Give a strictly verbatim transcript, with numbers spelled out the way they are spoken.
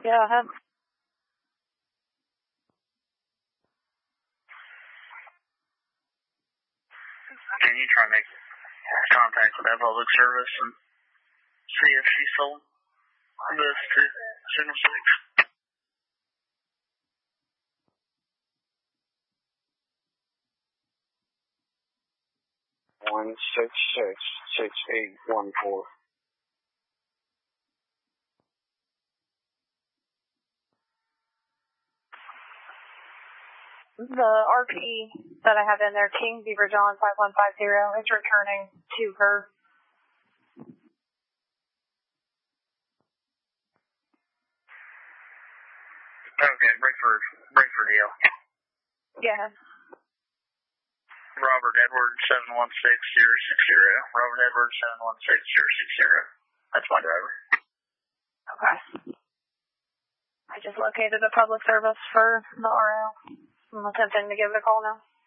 Yeah, I have. Can you try to make contact with that public service and see if she sold this to Signal six? One six six six eight one four. The R P that I have in there, King Beaver John five one five zero, is returning to her. Okay, Breakford, Breakford Hill. Yeah. Robert Edwards seven one six zero six zero. Robert Edwards seven one six zero six zero. That's my driver. Okay. I just located a public service for the R O. I'm attempting to give it a call now.